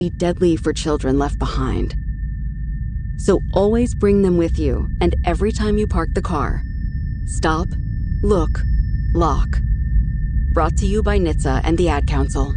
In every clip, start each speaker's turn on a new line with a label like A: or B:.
A: be deadly for children left behind. So always bring them with you, and every time you park the car, stop, look, lock. Brought to you by NHTSA and the Ad Council.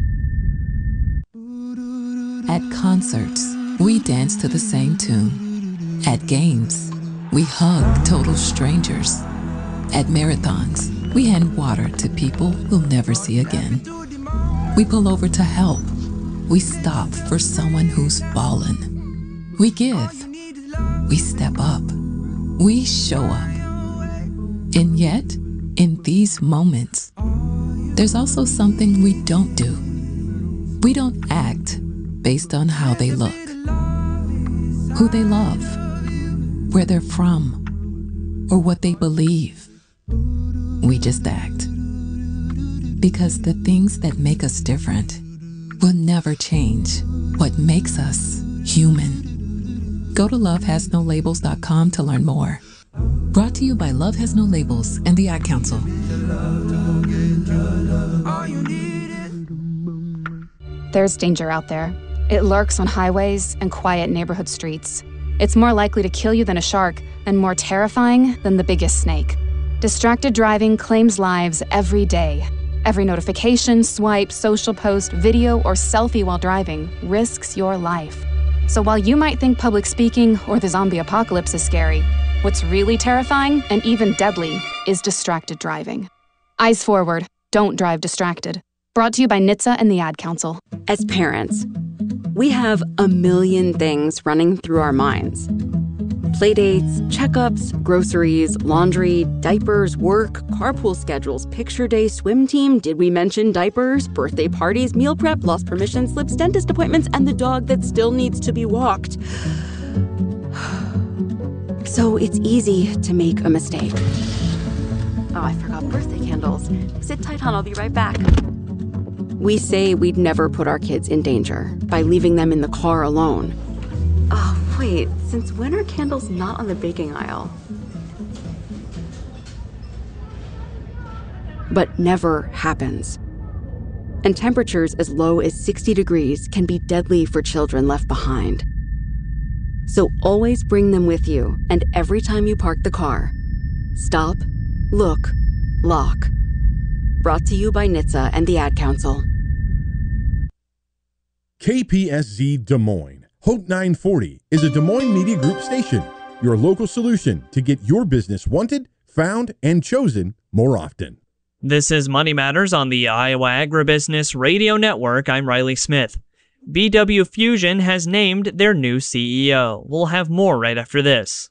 B: At concerts, we dance to the same tune. At games, we hug total strangers. At marathons, we hand water to people we'll never see again. We pull over to help. We stop for someone who's fallen. We give. We step up. We show up. And yet, in these moments, there's also something we don't do. We don't act based on how they look, who they love, where they're from, or what they believe. We just act. Because the things that make us different will never change what makes us human. Go to lovehasnolabels.com to learn more. Brought to you by Love Has No Labels and the Ad Council.
C: There's danger out there. It lurks on highways and quiet neighborhood streets. It's more likely to kill you than a shark and more terrifying than the biggest snake. Distracted driving claims lives every day. Every notification, swipe, social post, video, or selfie while driving risks your life. So while you might think public speaking or the zombie apocalypse is scary, what's really terrifying and even deadly is distracted driving. Eyes forward, don't drive distracted. Brought to you by NHTSA and the Ad Council.
A: As parents, we have a million things running through our minds. Playdates, checkups, groceries, laundry, diapers, work, carpool schedules, picture day, swim team, did we mention diapers, birthday parties, meal prep, lost permission slips, dentist appointments, and the dog that still needs to be walked. So it's easy to make a mistake. Oh, I forgot birthday candles. Sit tight, hon, I'll be right back. We say we'd never put our kids in danger by leaving them in the car alone. Oh, wait, since when are candles not on the baking aisle? But never happens. And temperatures as low as 60 degrees can be deadly for children left behind. So always bring them with you, and every time you park the car, stop, look, lock. Brought to you by NHTSA and the Ad Council.
D: KPSZ Des Moines. Hope 940 is a Des Moines Media Group station, your local solution to get your business wanted, found, and chosen more often.
E: This is Money Matters on the Iowa Agribusiness Radio Network. I'm Riley Smith. BW Fusion has named their new CEO. We'll have more right after this.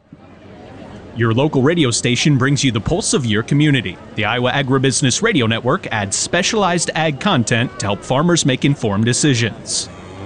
F: Your local radio station brings you the pulse of your community. The Iowa Agribusiness Radio Network adds specialized ag content to help farmers make informed decisions.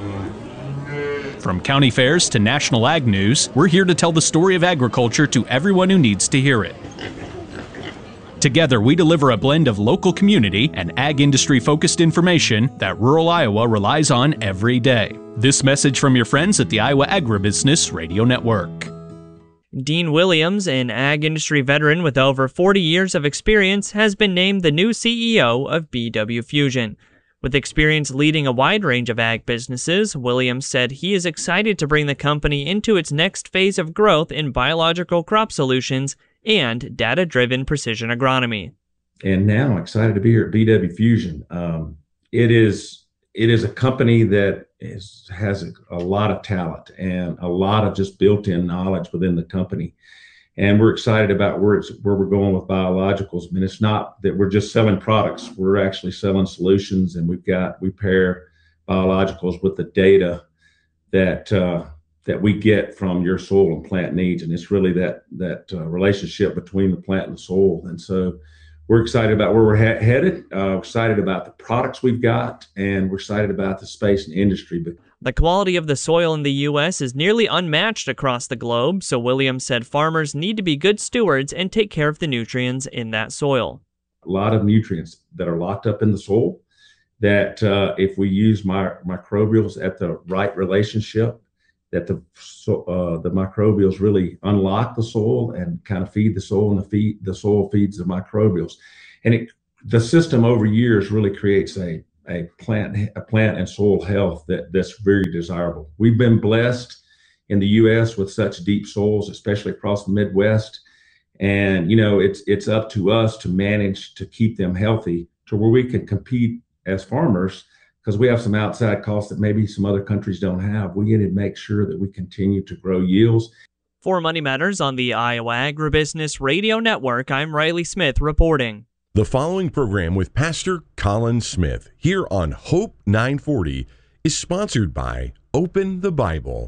F: From county fairs to national ag news, we're here to tell the story of agriculture to everyone who needs to hear it. Together, we deliver a blend of local community and ag industry-focused information that rural Iowa relies on every day. This message from your friends at the Iowa Agribusiness Radio Network.
E: Dean Williams, an ag industry veteran with over 40 years of experience, has been named the new CEO of BW Fusion. With experience leading a wide range of ag businesses, Williams said he is excited to bring the company into its next phase of growth in biological crop solutions and data-driven precision agronomy.
G: And now I'm excited to be here at BW Fusion. It is a company that has a lot of talent and a lot of just built-in knowledge within the company. And we're excited about where we're going with biologicals. I mean, it's not that we're just selling products. We're actually selling solutions, and we pair biologicals with the data that we get from your soil and plant needs. And it's really that relationship between the plant and the soil. And so we're excited about where we're headed, excited about the products we've got, and we're excited about the space and industry.
E: The quality of the soil in the U.S. is nearly unmatched across the globe, so Williams said farmers need to be good stewards and take care of the nutrients in that soil.
G: A lot of nutrients that are locked up in the soil that if we use microbials at the right relationship, that the microbials really unlock the soil and kind of feed the soil, and the soil feeds the microbials. And the system over years really creates a a plant and soil health that's very desirable. We've been blessed in the U.S. with such deep soils, especially across the Midwest. And, it's up to us to manage to keep them healthy to where we can compete as farmers, because we have some outside costs that maybe some other countries don't have. We need to make sure that we continue to grow yields.
E: For Money Matters on the Iowa Agribusiness Radio Network, I'm Riley Smith reporting.
D: The following program with Pastor Colin Smith here on Hope 940 is sponsored by Open the Bible.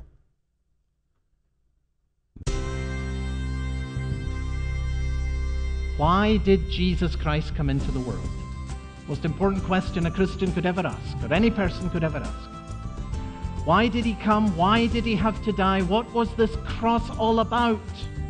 H: Why did Jesus Christ come into the world? Most important question a Christian could ever ask, or any person could ever ask. Why did he come? Why did he have to die? What was this cross all about?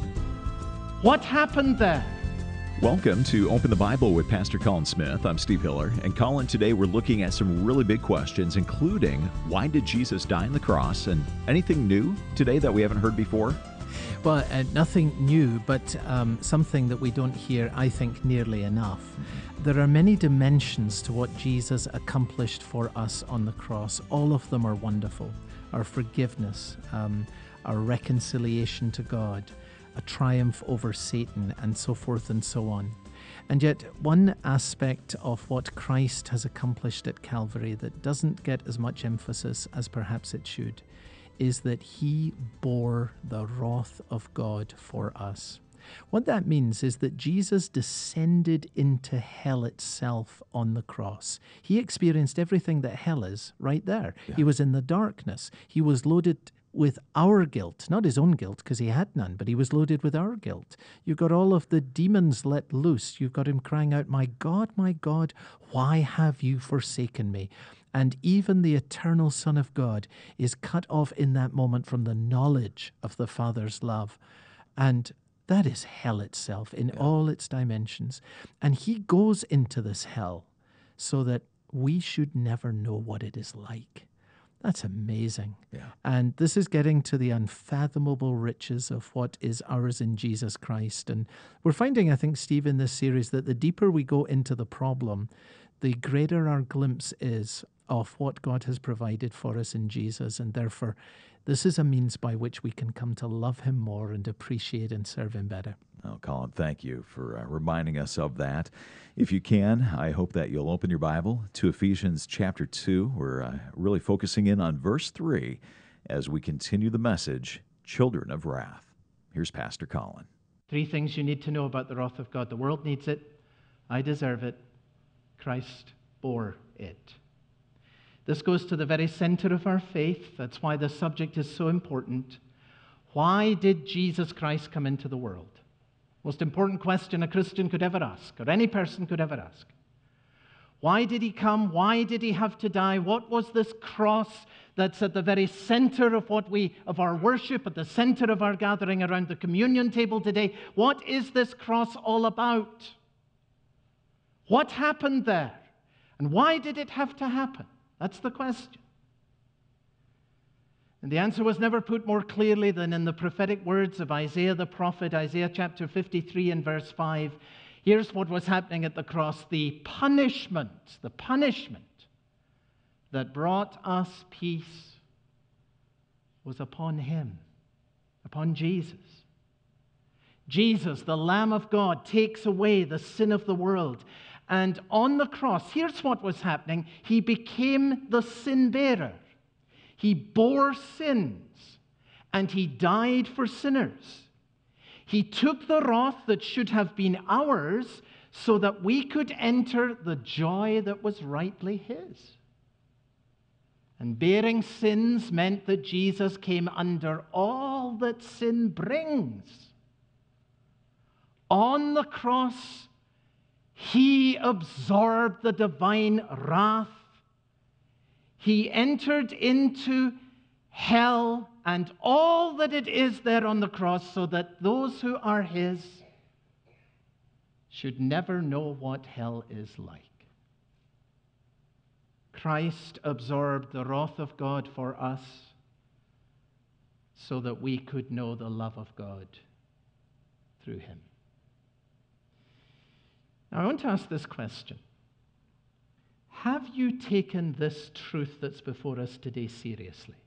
H: What happened there?
I: Welcome to Open the Bible with Pastor Colin Smith. I'm Steve Hiller. And Colin, today we're looking at some really big questions, including why did Jesus die on the cross? And anything new today that we haven't heard before?
H: Well, nothing new, but something that we don't hear, I think, nearly enough. There are many dimensions to what Jesus accomplished for us on the cross. All of them are wonderful. Our forgiveness, our reconciliation to God, a triumph over Satan, and so forth and so on. And yet, one aspect of what Christ has accomplished at Calvary that doesn't get as much emphasis as perhaps it should is that he bore the wrath of God for us. What that means is that Jesus descended into hell itself on the cross. He experienced everything that hell is right there. Yeah. He was in the darkness. He was loaded with our guilt, not his own guilt, because he had none, but he was loaded with our guilt. You've got all of the demons let loose. You've got him crying out, my God, why have you forsaken me? And even the eternal Son of God is cut off in that moment from the knowledge of the Father's love. And that is hell itself in all its dimensions. And he goes into this hell so that we should never know what it is like. That's amazing. Yeah. And this is getting to the unfathomable riches of what is ours in Jesus Christ. And we're finding, I think, Steve, in this series, that the deeper we go into the problem, the greater our glimpse is of what God has provided for us in Jesus. And therefore, this is a means by which we can come to love him more and appreciate and serve him better.
I: Oh, Colin, thank you for reminding us of that. If you can, I hope that you'll open your Bible to Ephesians chapter 2. We're really focusing in on verse 3 as we continue the message, Children of Wrath. Here's Pastor Colin.
H: 3 things you need to know about the wrath of God. The world needs it. I deserve it. Christ bore it. This goes to the very center of our faith. That's why the subject is so important. Why did Jesus Christ come into the world? Most important question a Christian could ever ask, or any person could ever ask. Why did he come? Why did he have to die? What was this cross that's at the very center of our worship, at the center of our gathering around the communion table today? What is this cross all about? What happened there? And why did it have to happen? That's the question. And the answer was never put more clearly than in the prophetic words of Isaiah the prophet, Isaiah chapter 53 and verse 5. Here's what was happening at the cross. The punishment that brought us peace was upon him, upon Jesus. Jesus, the Lamb of God, takes away the sin of the world. And on the cross, here's what was happening. He became the sin bearer. He bore sins, and he died for sinners. He took the wrath that should have been ours so that we could enter the joy that was rightly his. And bearing sins meant that Jesus came under all that sin brings. On the cross, he absorbed the divine wrath. He entered into hell and all that it is there on the cross so that those who are his should never know what hell is like. Christ absorbed the wrath of God for us so that we could know the love of God through him. Now, I want to ask this question. Have you taken this truth that's before us today seriously?